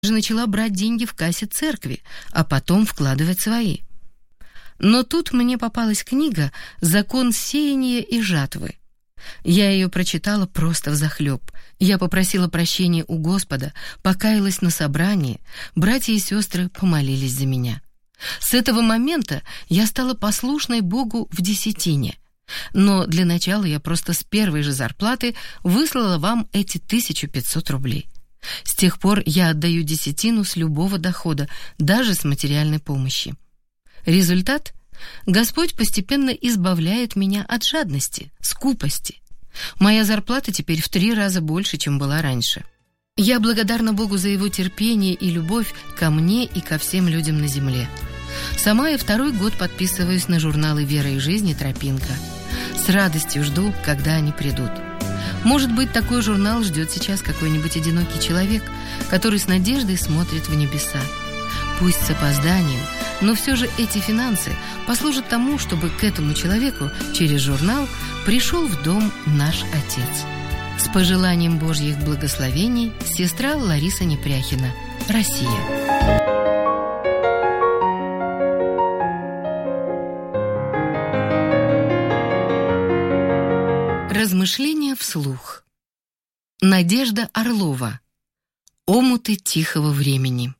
же начала брать деньги в кассе церкви, а потом вкладывать свои. Но тут мне попалась книга «Закон сеяния и жатвы». Я ее прочитала просто взахлеб. Я попросила прощения у Господа, покаялась на собрании, братья и сестры помолились за меня. С этого момента я стала послушной Богу в десятине. Но для начала я просто с первой же зарплаты выслала вам эти 1500 рублей. С тех пор я отдаю десятину с любого дохода, даже с материальной помощи. Результат? Господь постепенно избавляет меня от жадности, скупости. Моя зарплата теперь в 3 раза больше, чем была раньше. Я благодарна Богу за Его терпение и любовь ко мне и ко всем людям на земле. Сама я 2-й год подписываюсь на журналы «Вера и жизнь» и «Тропинка». С радостью жду, когда они придут. Может быть, такой журнал ждет сейчас какой-нибудь одинокий человек, который с надеждой смотрит в небеса. Пусть с опозданием, но все же эти финансы послужат тому, чтобы к этому человеку через журнал пришел в дом наш Отец. С пожеланием Божьих благословений, сестра Лариса Непряхина, Россия. Размышления вслух. Надежда Орлова. Омуты тихого времени.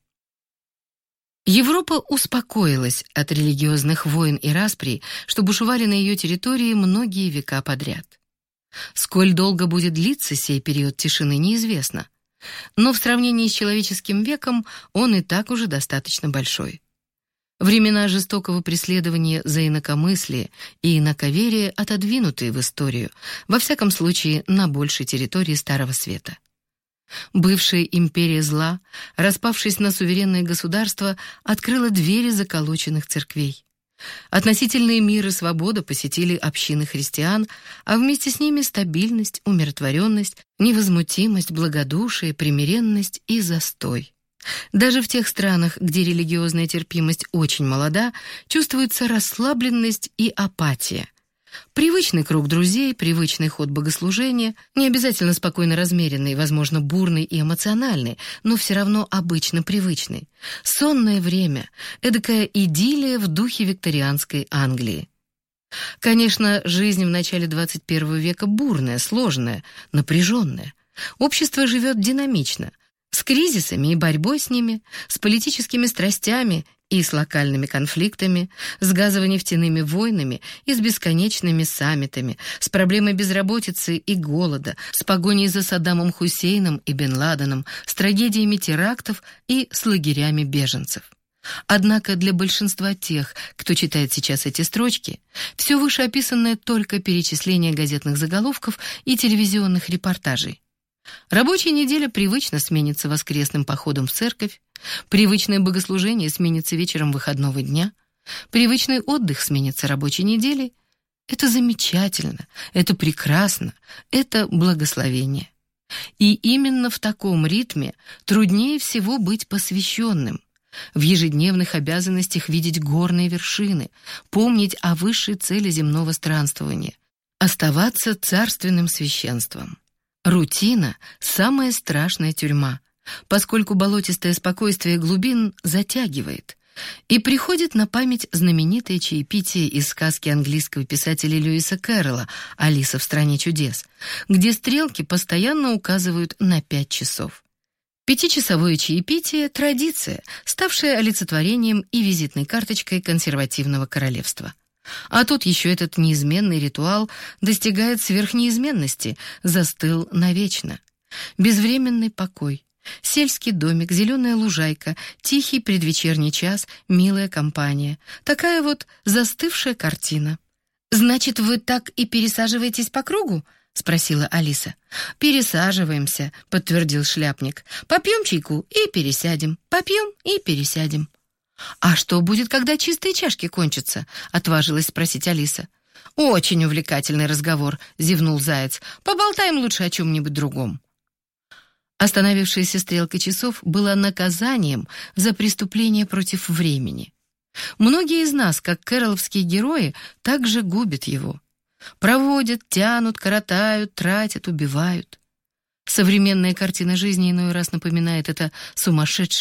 Европа успокоилась от религиозных войн и расприй, что бушевали на ее территории многие века подряд. Сколь долго будет длиться сей период тишины, неизвестно, но в сравнении с человеческим веком он и так уже достаточно большой. Времена жестокого преследования за инакомыслие и инаковерие отодвинуты в историю, во всяком случае на большей территории Старого Света. Бывшая империя зла, распавшись на суверенные государства, открыла двери заколоченных церквей. Относительные мир и свобода посетили общины христиан, а вместе с ними стабильность, умиротворенность, невозмутимость, благодушие, примиренность и застой. Даже в тех странах, где религиозная терпимость очень молода, чувствуется расслабленность и апатия. Привычный круг друзей, привычный ход богослужения, не обязательно спокойно размеренный, возможно, бурный и эмоциональный, но все равно обычно привычный. Сонное время, эдакая идиллия в духе викторианской Англии. Конечно, жизнь в начале 21 века бурная, сложная, напряженная. Общество живет динамично, с кризисами и борьбой с ними, с политическими страстями и с локальными конфликтами, с газово-нефтяными войнами и с бесконечными саммитами, с проблемой безработицы и голода, с погоней за Саддамом Хусейном и Бен Ладеном, с трагедиями терактов и с лагерями беженцев. Однако для большинства тех, кто читает сейчас эти строчки, все вышеописанное только перечисление газетных заголовков и телевизионных репортажей. Рабочая неделя привычно сменится воскресным походом в церковь, привычное богослужение сменится вечером выходного дня, привычный отдых сменится рабочей неделей. Это замечательно, это прекрасно, это благословение. И именно в таком ритме труднее всего быть посвященным, в ежедневных обязанностях видеть горные вершины, помнить о высшей цели земного странствования, оставаться царственным священством. Рутина – самая страшная тюрьма, поскольку болотистое спокойствие глубин затягивает. И приходит на память знаменитое чаепитие из сказки английского писателя Льюиса Кэрролла «Алиса в стране чудес», где стрелки постоянно указывают на 5 часов. 5-часовое чаепитие – традиция, ставшая олицетворением и визитной карточкой консервативного королевства. А тут еще этот неизменный ритуал достигает сверхнеизменности, застыл навечно. Безвременный покой, сельский домик, зеленая лужайка, тихий предвечерний час, милая компания. Такая вот застывшая картина. «Значит, вы так и пересаживаетесь по кругу?» — спросила Алиса. «Пересаживаемся», — подтвердил шляпник. «Попьем чайку и пересядем, попьем и пересядем». «А что будет, когда чистые чашки кончатся?» — отважилась спросить Алиса. «Очень увлекательный разговор», — зевнул Заяц. «Поболтаем лучше о чем-нибудь другом». Остановившаяся стрелка часов была наказанием за преступление против времени. Многие из нас, как кэрролловские герои, также губят его. Проводят, тянут, коротают, тратят, убивают. Современная картина жизни иной раз напоминает это сумасшедшее